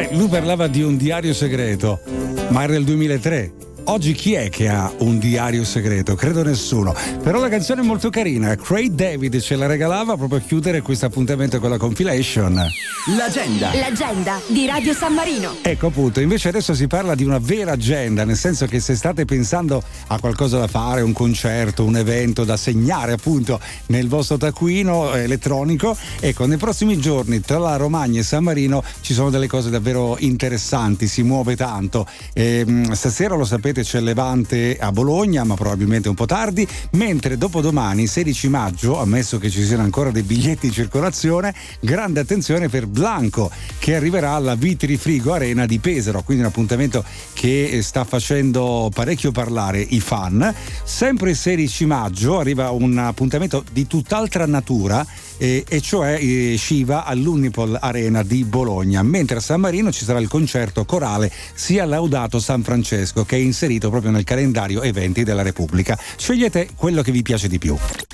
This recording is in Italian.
lui parlava di un diario segreto, ma era del 2003. Oggi chi è che ha un diario segreto? Credo nessuno. Però la canzone è molto carina. Craig David ce la regalava proprio a chiudere questo appuntamento con la compilation. L'agenda di Radio San Marino. Ecco appunto, invece adesso si parla di una vera agenda, nel senso che se state pensando a qualcosa da fare, un concerto, un evento da segnare appunto nel vostro taccuino elettronico, ecco, nei prossimi giorni tra la Romagna e San Marino ci sono delle cose davvero interessanti, si muove tanto. Stasera lo sapete c'è il Levante a Bologna, ma probabilmente un po' tardi, mentre dopodomani 16 maggio, ammesso che ci siano ancora dei biglietti in circolazione, grande attenzione per Blanco che arriverà alla Vitri Frigo Arena di Pesaro, quindi un appuntamento che sta facendo parecchio parlare i fan. Sempre il 16 maggio arriva un appuntamento di tutt'altra natura e cioè Shiva all'Unipol Arena di Bologna, mentre a San Marino ci sarà il concerto corale Sia Laudato San Francesco, che è inserito proprio nel calendario eventi della Repubblica. Scegliete quello che vi piace di più.